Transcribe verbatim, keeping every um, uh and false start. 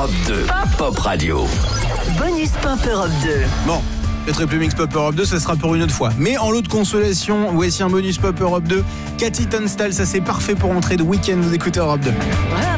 Europe deux. Pop Radio. Bonus Pop Europe deux. Bon, le Triple Mix Pop Europe deux, ça sera pour une autre fois. Mais en lot de consolation, voici un bonus Pop Europe deux. Cathy Tunstall, ça c'est parfait pour entrer de week-end. Vous écoutez Europe deux.